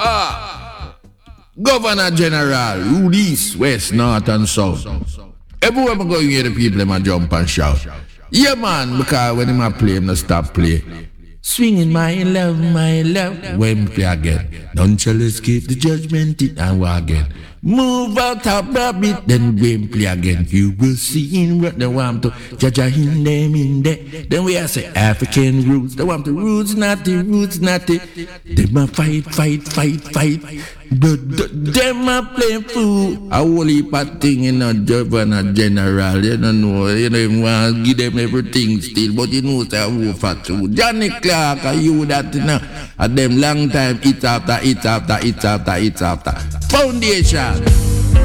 Governor General, rule east, west, north and south. Everywhere I go, you hear the people them a jump and shout. Yeah man, because when them a play, them no stop play. Swinging my love, when play again. Don't you escape the judgment it and walk again. Move out of rabbit, then game play again. You will see in what they want to judge in them in there. Then we are say African roots. They want the roots, not the roots, not the. They must fight. But them a play fool. A whole heap of thing in a governor general. You don't know. You don't want to give them everything still. But you know say who for true. Johnny Clark, are you that you know? At them long time, it after. Foundation.